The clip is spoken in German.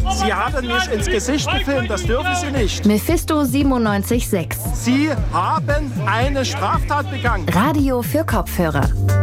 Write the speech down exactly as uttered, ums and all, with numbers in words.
Sie haben mich ins Gesicht gefilmt, das dürfen Sie nicht. Mephisto siebenundneunzig Komma sechs. Sie haben eine Straftat begangen. Radio für Kopfhörer.